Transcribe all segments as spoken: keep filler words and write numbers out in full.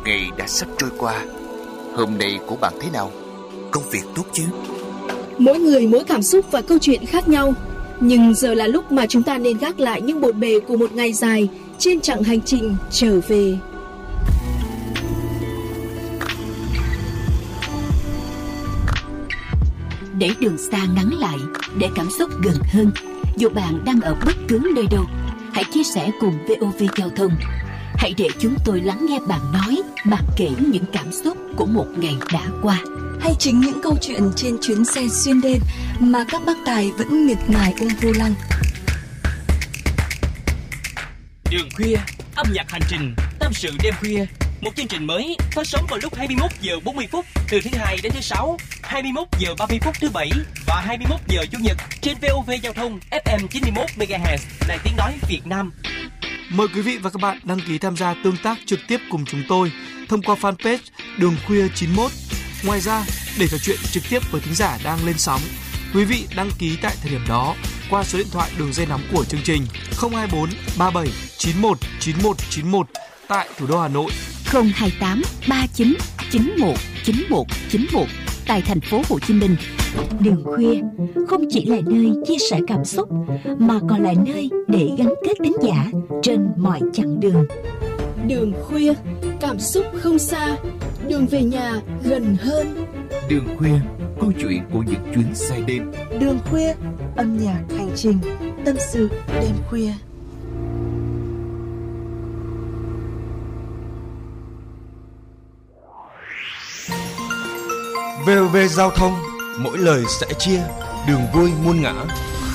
ngày đã sắp trôi qua. Hôm nay của bạn thế nào? Công việc tốt chứ? Mỗi người mỗi cảm xúc và câu chuyện khác nhau. Nhưng giờ là lúc mà chúng ta nên gác lại những bộn bề của một ngày dài trên chặng hành trình trở về. Để đường xa ngắn lại, để cảm xúc gần hơn, dù bạn đang ở bất cứ nơi đâu, hãy chia sẻ cùng vê o vê Giao thông. Hãy để chúng tôi lắng nghe bạn nói, bạn kể những cảm xúc của một ngày đã qua. Hay chính những câu chuyện trên chuyến xe xuyên đêm mà các bác tài vẫn miệt mài ôm vô lăng. Đường khuya, âm nhạc hành trình, tâm sự đêm khuya. Một chương trình mới phát sóng vào lúc hai mươi mốt giờ bốn mươi phút từ thứ hai đến thứ sáu, hai mươi mốt giờ ba mươi phút thứ bảy và hai mươi mốt giờ chủ nhật trên vê o vê Giao thông ép em chín mươi mốt mê ga héc Đài Tiếng nói Việt Nam. Mời quý vị và các bạn đăng ký tham gia tương tác trực tiếp cùng chúng tôi thông qua fanpage Đường Khuya chín mốt. Ngoài ra, để trò chuyện trực tiếp với thính giả đang lên sóng, quý vị đăng ký tại thời điểm đó qua số điện thoại đường dây nóng của chương trình không hai bốn ba bảy chín một chín một chín một tại thủ đô Hà Nội, không hai tám ba chín chín một chín một chín một tại thành phố Hồ Chí Minh. Đường khuya không chỉ là nơi chia sẻ cảm xúc mà còn là nơi để gắn kết thính giả trên mọi chặng đường. Đường khuya, cảm xúc không xa, đường về nhà gần hơn. Đường khuya, câu chuyện của những chuyến xe đêm. Đường khuya, âm nhạc hành trình, tâm sự đêm khuya. vê o vê Giao thông, mỗi lời sẻ chia, đường vui muôn ngã.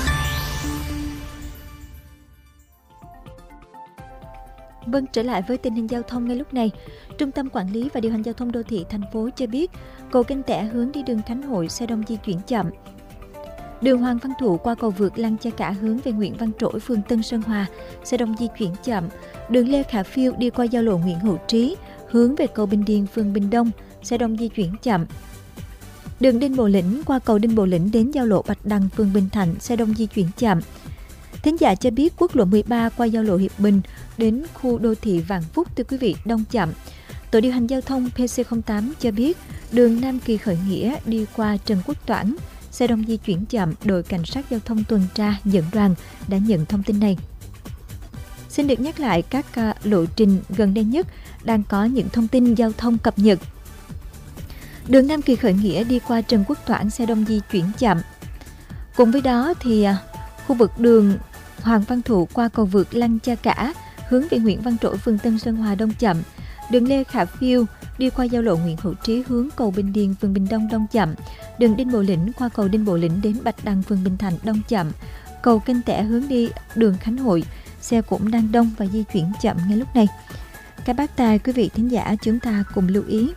Vâng, trở lại với tình hình giao thông ngay lúc này. Trung tâm Quản lý và Điều hành Giao thông Đô thị thành phố cho biết, cầu Kênh Tẻ hướng đi đường Khánh Hội xe đông di chuyển chậm. Đường Hoàng Văn Thụ qua cầu vượt Lăng Cha Cả hướng về Nguyễn Văn Trỗi, phường Tân Sơn Hòa, xe đông di chuyển chậm. Đường Lê Khả Phiêu đi qua giao lộ Nguyễn Hữu Trí hướng về cầu Bình Điền, phường Bình Đông, xe đông di chuyển chậm. Đường Đinh Bộ Lĩnh qua cầu Đinh Bộ Lĩnh đến giao lộ Bạch Đằng, phường Bình Thạnh, xe đông di chuyển chậm. Thính giả cho biết quốc lộ mười ba qua giao lộ Hiệp Bình đến khu đô thị Vạn Phúc, thưa quý vị, đông chậm. Tổ điều hành giao thông pê xê không tám cho biết đường Nam Kỳ Khởi Nghĩa đi qua Trần Quốc Toản, xe đông di chuyển chậm. Đội cảnh sát giao thông tuần tra dẫn đoàn đã nhận thông tin này. Xin được nhắc lại các uh, lộ trình gần đây nhất đang có những thông tin giao thông cập nhật. Đường Nam Kỳ Khởi Nghĩa đi qua Trần Quốc Toản, xe đông di chuyển chậm. Cùng với đó thì uh, khu vực đường Hoàng Văn Thụ qua cầu vượt Lăng Cha Cả hướng về Nguyễn Văn Trỗi, phường Tân Sơn Hòa đông chậm. Đường Lê Khả Phiêu đi qua giao lộ Nguyễn Hữu Trí hướng cầu Bình Điền, phường Bình Đông đông chậm. Đường Đinh Bộ Lĩnh qua cầu Đinh Bộ Lĩnh đến Bạch Đằng, phường Bình Thạnh đông chậm. Cầu Kênh Tẻ hướng đi đường Khánh Hội, xe cũng đang đông và di chuyển chậm ngay lúc này. Các bác tài, quý vị thính giả chúng ta cùng lưu ý.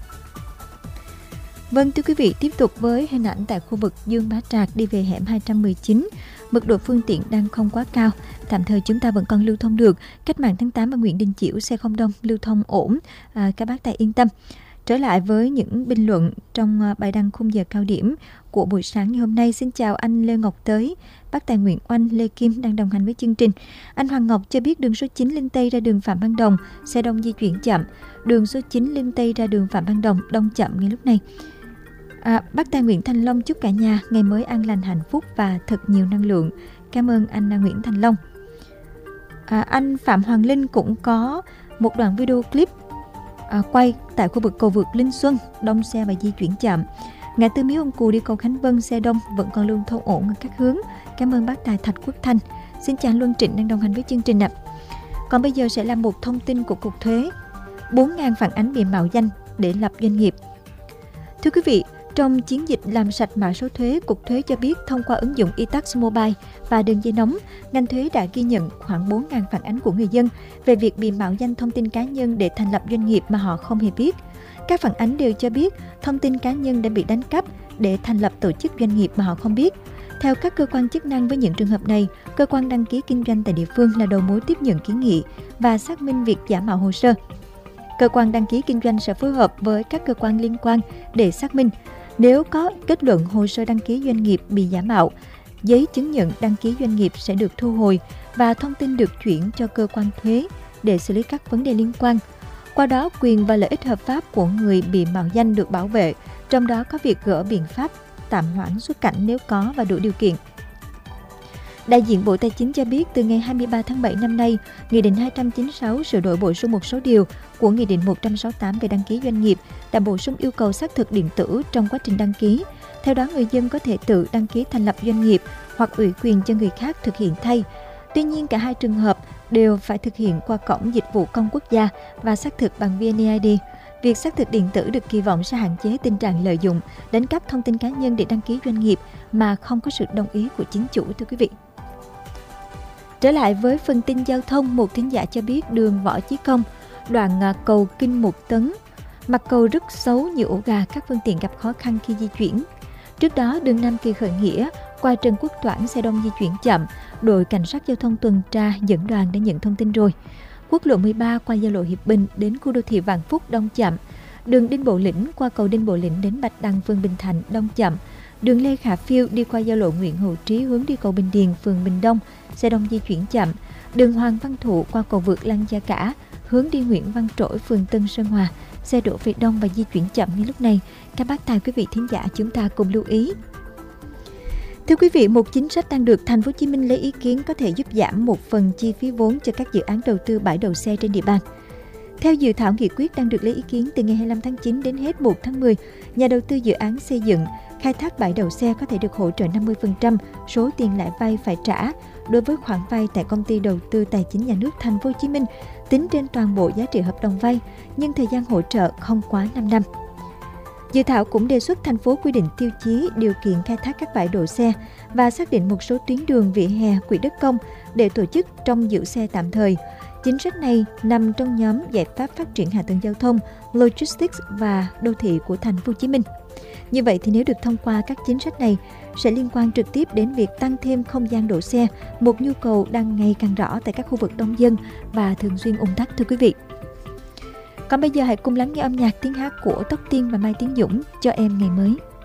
Vâng, thưa quý vị, tiếp tục với hình ảnh tại khu vực Dương Bá Trạc đi về hẻm hai trăm mười chín. Mật độ phương tiện đang không quá cao, tạm thời chúng ta vẫn còn lưu thông được. Cách mạng tháng tám và Nguyễn Đình Chiểu xe không đông, lưu thông ổn, à, các bác tài yên tâm. Trở lại với những bình luận trong bài đăng khung giờ cao điểm của buổi sáng ngày hôm nay. Xin chào anh Lê Ngọc Tới, bác tài Nguyễn Oanh, Lê Kim đang đồng hành với chương trình. Anh Hoàng Ngọc cho biết đường số chín Linh Tây ra đường Phạm Văn Đồng, xe đông di chuyển chậm. Đường số chín Linh Tây ra đường Phạm Văn Đồng, đông chậm ngay lúc này. À, bác tài Nguyễn Thành Long chúc cả nhà ngày mới an lành hạnh phúc và thật nhiều năng lượng. Cảm ơn anh Nguyễn Thành Long. À, anh Phạm Hoàng Linh cũng có một đoạn video clip à, quay tại khu vực cầu vượt Linh Xuân, đông xe và di chuyển chậm. Ngã tư Miếu Ông Cù đi cầu Khánh Vân, xe đông vẫn còn lưu thông ổn ở các hướng. Cảm ơn bác tài Thạch Quốc Thanh. Xin chào anh Luân Trịnh đang đồng hành với chương trình ạ. Còn bây giờ sẽ là một thông tin của Cục Thuế. bốn nghìn phản ánh bị mạo danh để lập doanh nghiệp. Thưa quý vị, trong chiến dịch làm sạch mã số thuế, Cục Thuế cho biết thông qua ứng dụng iTax Mobile và đường dây nóng, ngành thuế đã ghi nhận khoảng bốn nghìn phản ánh của người dân về việc bị mạo danh thông tin cá nhân để thành lập doanh nghiệp mà họ không hề biết. Các phản ánh đều cho biết thông tin cá nhân đã bị đánh cắp để thành lập tổ chức doanh nghiệp mà họ không biết. Theo các cơ quan chức năng, với những trường hợp này, cơ quan đăng ký kinh doanh tại địa phương là đầu mối tiếp nhận kiến nghị và xác minh việc giả mạo hồ sơ. Cơ quan đăng ký kinh doanh sẽ phối hợp với các cơ quan liên quan để xác minh. Nếu có kết luận hồ sơ đăng ký doanh nghiệp bị giả mạo, giấy chứng nhận đăng ký doanh nghiệp sẽ được thu hồi và thông tin được chuyển cho cơ quan thuế để xử lý các vấn đề liên quan. Qua đó, quyền và lợi ích hợp pháp của người bị mạo danh được bảo vệ, trong đó có việc gỡ biện pháp tạm hoãn xuất cảnh nếu có và đủ điều kiện. Đại diện Bộ Tài chính cho biết từ ngày hai mươi ba tháng bảy năm nay, Nghị định hai trăm chín mươi sáu sửa đổi bổ sung một số điều của Nghị định một trăm sáu mươi tám về đăng ký doanh nghiệp đã bổ sung yêu cầu xác thực điện tử trong quá trình đăng ký. Theo đó, người dân có thể tự đăng ký thành lập doanh nghiệp hoặc ủy quyền cho người khác thực hiện thay. Tuy nhiên, cả hai trường hợp đều phải thực hiện qua Cổng Dịch vụ Công Quốc gia và xác thực bằng vê en i đê. Việc xác thực điện tử được kỳ vọng sẽ hạn chế tình trạng lợi dụng, đánh cắp thông tin cá nhân để đăng ký doanh nghiệp mà không có sự đồng ý của chính chủ, thưa quý vị. Trở lại với phần tin giao thông, một thính giả cho biết đường Võ Chí Công, đoạn cầu Kinh Một Tấn, mặt cầu rất xấu, nhiều ổ gà, các phương tiện gặp khó khăn khi di chuyển. Trước đó, đường Nam Kỳ Khởi Nghĩa qua Trần Quốc Toản xe đông di chuyển chậm, đội cảnh sát giao thông tuần tra dẫn đoàn đã nhận thông tin rồi. Quốc lộ mười ba qua giao lộ Hiệp Bình đến khu đô thị Vạn Phúc đông chậm. Đường Đinh Bộ Lĩnh qua cầu Đinh Bộ Lĩnh đến Bạch Đằng phường Bình Thạnh đông chậm. Đường Lê Khả Phiêu đi qua giao lộ Nguyễn Hữu Trí hướng đi cầu Bình Điền phường Bình Đông, xe đông di chuyển chậm. Đường Hoàng Văn Thụ qua cầu vượt Lăng Gia Cả hướng đi Nguyễn Văn Trỗi phường Tân Sơn Hòa, xe đổ về đông và di chuyển chậm như lúc này. Các bác tài quý vị thính giả chúng ta cùng lưu ý. Thưa quý vị, một chính sách đang được Thành phố Hồ Chí Minh lấy ý kiến có thể giúp giảm một phần chi phí vốn cho các dự án đầu tư bãi đậu xe trên địa bàn. Theo dự thảo nghị quyết đang được lấy ý kiến từ ngày hai mươi lăm tháng chín đến hết một tháng mười, nhà đầu tư dự án xây dựng, khai thác bãi đậu xe có thể được hỗ trợ năm mươi phần trăm số tiền lãi vay phải trả đối với khoản vay tại Công ty Đầu tư Tài chính Nhà nước Thành phố Hồ Chí Minh tính trên toàn bộ giá trị hợp đồng vay, nhưng thời gian hỗ trợ không quá năm năm. Dự thảo cũng đề xuất thành phố quy định tiêu chí, điều kiện khai thác các bãi đỗ xe và xác định một số tuyến đường vỉa hè, quỹ đất công để tổ chức trông giữ xe tạm thời. Chính sách này nằm trong nhóm giải pháp phát triển hạ tầng giao thông, logistics và đô thị của Thành phố Hồ Chí Minh. Như vậy thì nếu được thông qua, các chính sách này sẽ liên quan trực tiếp đến việc tăng thêm không gian đỗ xe, một nhu cầu đang ngày càng rõ tại các khu vực đông dân và thường xuyên ùn tắc, thưa quý vị. Còn bây giờ hãy cùng lắng nghe âm nhạc tiếng hát của Tóc Tiên và Mai Tiến Dũng, Cho Em Ngày Mới.